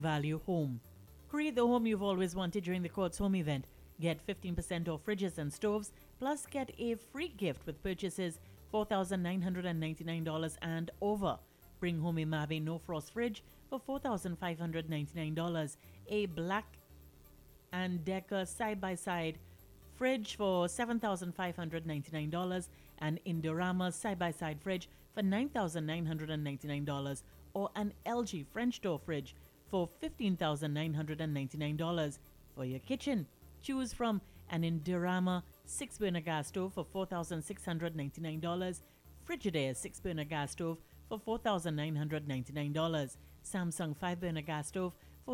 Value Home. Create the home you've always wanted during the Quartz Home event. Get 15% off fridges and stoves, plus get a free gift with purchases $4,999 and over. Bring home a Mave No Frost fridge for $4,599, a Black & Decker side-by-side fridge for $7,599, and Indorama side-by-side fridge for $9,999, or an LG French door fridge for $15,999. For your kitchen, choose from an Indorama 6-burner gas stove for $4,699, Frigidaire 6-burner gas stove for $4,999, Samsung 5-burner gas stove for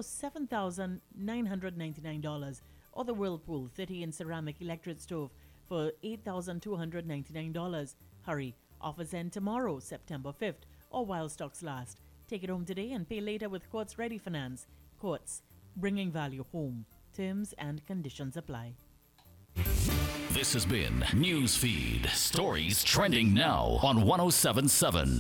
$7,999, or the Whirlpool 30-inch ceramic electric stove for $8,299. Hurry, offers end tomorrow, September 5th, or while stocks last. Take it home today and pay later with Quartz Ready Finance. Quartz, bringing value home. Terms and conditions apply. This has been Newsfeed. Stories trending now on 107.7.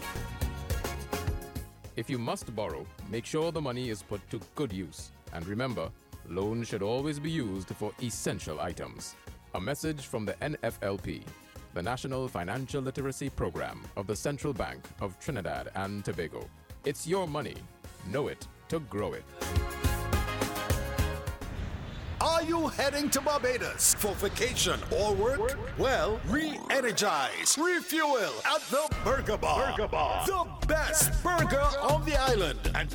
If you must borrow, make sure the money is put to good use. And remember, loans should always be used for essential items. A message from the NFLP, the National Financial Literacy Program of the Central Bank of Trinidad and Tobago. It's your money. Know it to grow it. Are you heading to Barbados for vacation or work? Well, re-energize, refuel at the Burger Bar. The best burger on the island. And